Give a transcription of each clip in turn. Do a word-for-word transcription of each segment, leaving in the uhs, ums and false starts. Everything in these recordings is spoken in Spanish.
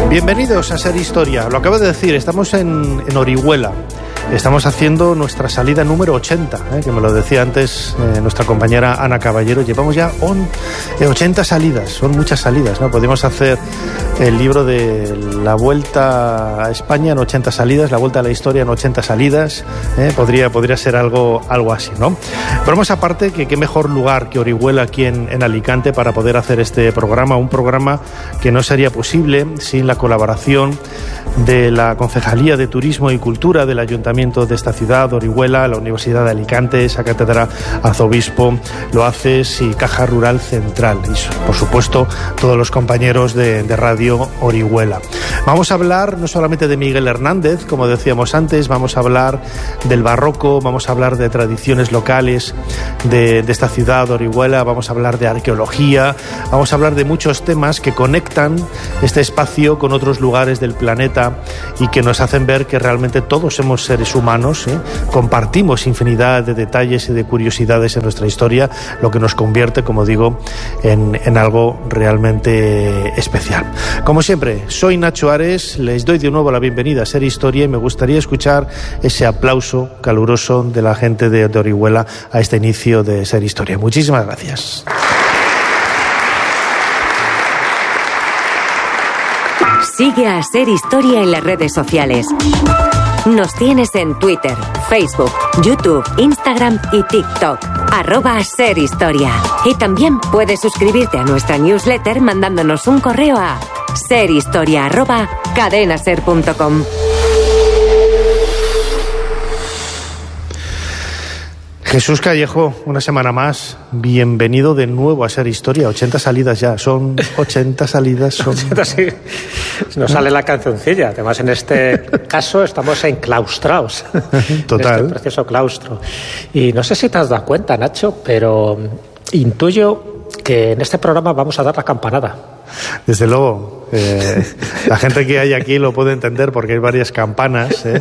Bienvenidos a Ser Historia. Lo acabo de decir, estamos en, en Orihuela. Estamos haciendo nuestra salida número ochenta, ¿eh? que me lo decía antes eh, nuestra compañera Ana Caballero. Llevamos ya on, eh, ochenta salidas, son muchas salidas, ¿no? Podemos hacer el libro de la Vuelta a España en ochenta salidas, la Vuelta a la Historia en ochenta salidas, ¿eh? podría, podría ser algo, algo así, ¿no? Bromas aparte, que qué mejor lugar que Orihuela aquí en, en Alicante para poder hacer este programa, un programa que no sería posible sin la colaboración de la Concejalía de Turismo y Cultura del Ayuntamiento de esta ciudad, Orihuela, la Universidad de Alicante, esa cátedra Arzobispo, lo haces y Caja Rural Central y por supuesto todos los compañeros de, de Radio Orihuela. Vamos a hablar no solamente de Miguel Hernández, como decíamos antes, vamos a hablar del barroco, vamos a hablar de tradiciones locales de, de esta ciudad, Orihuela, vamos a hablar de arqueología, vamos a hablar de muchos temas que conectan este espacio con otros lugares del planeta y que nos hacen ver que realmente todos somos seres humanos, ¿eh? compartimos infinidad de detalles y de curiosidades en nuestra historia, lo que nos convierte, como digo, en, en algo realmente especial. Como siempre, soy Nacho Ares, les doy de nuevo la bienvenida a Ser Historia y me gustaría escuchar ese aplauso caluroso de la gente de, de Orihuela a este inicio de Ser Historia. Muchísimas gracias. Sigue a Ser Historia en las redes sociales. Nos tienes en Twitter, Facebook, YouTube, Instagram y TikTok. Arroba Ser Historia. Y también puedes suscribirte a nuestra newsletter mandándonos un correo a serhistoria arroba cadenaser punto com. Jesús Callejo, una semana más, bienvenido de nuevo a Ser Historia. ochenta salidas ya, son ochenta salidas. Son... Sí, nos sale la cancioncilla. Además, en este caso estamos enclaustrados. Total. En este precioso claustro. Y no sé si te has dado cuenta, Nacho, pero intuyo que en este programa vamos a dar la campanada. Desde luego, eh, la gente que hay aquí lo puede entender porque hay varias campanas eh,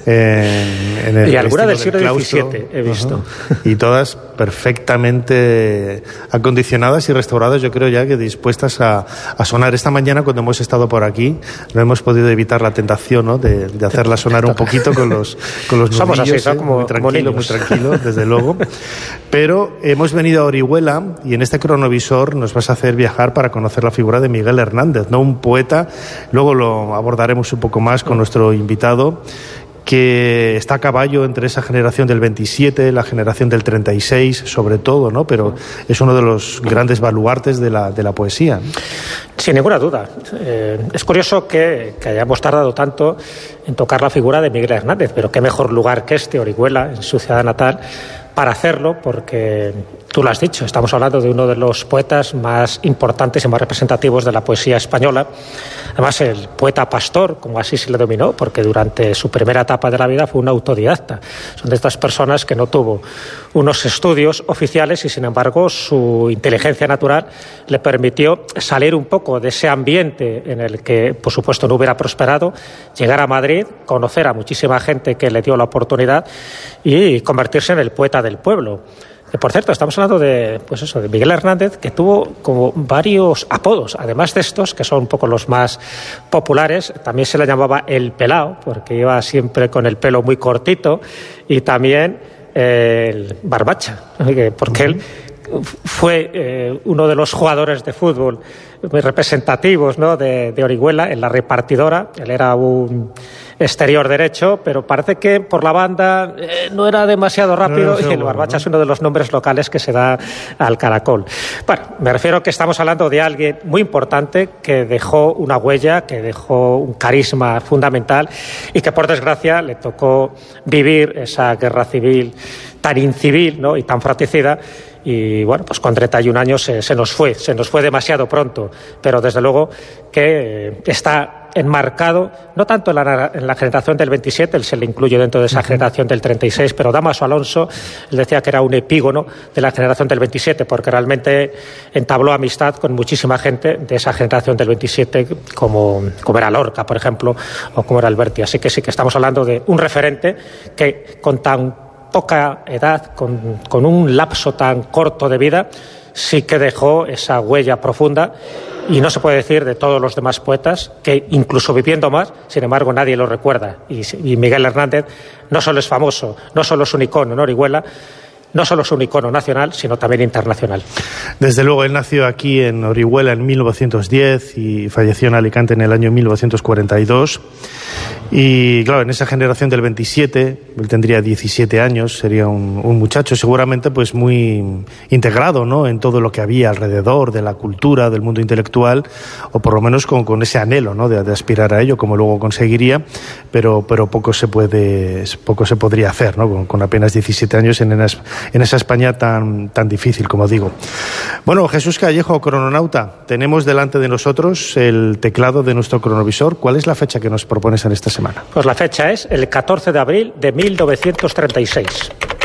en, en el y alguna del siglo claustro, diecisiete he visto. Uh-huh, y todas perfectamente acondicionadas y restauradas, yo creo ya que dispuestas a, a sonar. Esta mañana cuando hemos estado por aquí no hemos podido evitar la tentación, ¿no? de, de hacerla sonar un poquito con los con los Somos nudillos, así, ¿no? ¿eh? como, muy tranquilo, como muy tranquilo, desde luego. Pero hemos venido a Orihuela y en este cronovisor nos vas a hacer viajar para conocer la figura de Miguel Hernández, ¿no? Un poeta, luego lo abordaremos un poco más con nuestro invitado, que está a caballo entre esa generación del veintisiete, la generación del treinta y seis, sobre todo, ¿no? Pero es uno de los grandes baluartes de la, de la poesía. Sin ninguna duda. Eh, es curioso que, que hayamos tardado tanto en tocar la figura de Miguel Hernández, pero qué mejor lugar que este, Orihuela, en su ciudad natal, para hacerlo, porque tú lo has dicho, estamos hablando de uno de los poetas más importantes y más representativos de la poesía española. Además, el poeta pastor, como así se le denominó, porque durante su primera etapa de la vida fue un autodidacta. Son de estas personas que no tuvo unos estudios oficiales y, sin embargo, su inteligencia natural le permitió salir un poco de ese ambiente en el que, por supuesto, no hubiera prosperado, llegar a Madrid, conocer a muchísima gente que le dio la oportunidad y convertirse en el poeta del pueblo. Que, por cierto, estamos hablando de, pues eso, de Miguel Hernández, que tuvo como varios apodos, además de estos, que son un poco los más populares. También se le llamaba el pelao, porque iba siempre con el pelo muy cortito, y también eh, el barbacha, porque él fue eh, uno de los jugadores de fútbol muy representativos, ¿no? de, de Orihuela, en la repartidora. Él era un exterior derecho, pero parece que por la banda eh, no era demasiado rápido, no, no, y el barbacha, ¿no? Es uno de los nombres locales que se da al caracol. Bueno, me refiero que estamos hablando de alguien muy importante que dejó una huella, que dejó un carisma fundamental y que, por desgracia, le tocó vivir esa guerra civil tan incivil, ¿no? y tan fratricida. Y bueno, pues con treinta y un años se, se nos fue, se nos fue demasiado pronto, pero desde luego que eh, está enmarcado, no tanto en la, en la generación del veintisiete, él se le incluye dentro de esa generación del treinta y seis, pero Dámaso Alonso, él decía que era un epígono de la generación del veintisiete, porque realmente entabló amistad con muchísima gente de esa generación del veintisiete, como, como era Lorca, por ejemplo, o como era Alberti. Así que sí que estamos hablando de un referente que con tan poca edad, con, con un lapso tan corto de vida, sí que dejó esa huella profunda. Y no se puede decir de todos los demás poetas, que incluso viviendo más, sin embargo, nadie lo recuerda. Y, y Miguel Hernández no solo es famoso, no solo es un icono en Orihuela, no solo es un icono nacional, sino también internacional. Desde luego, él nació aquí en Orihuela en mil novecientos diez y falleció en Alicante en el año mil novecientos cuarenta y dos. Y claro, en esa generación del veintisiete, él tendría diecisiete años, sería un, un muchacho seguramente pues muy integrado, ¿no?, en todo lo que había alrededor de la cultura, del mundo intelectual, o por lo menos con, con ese anhelo, ¿no?, de, de aspirar a ello, como luego conseguiría, pero, pero poco se puede, poco se podría hacer, ¿no?, con, con apenas diecisiete años en, en esa España tan, tan difícil, como digo. Bueno, Jesús Callejo, crononauta, tenemos delante de nosotros el teclado de nuestro cronovisor. ¿Cuál es la fecha que nos propones en esta semana? Pues la fecha es el catorce de abril de mil novecientos treinta y seis.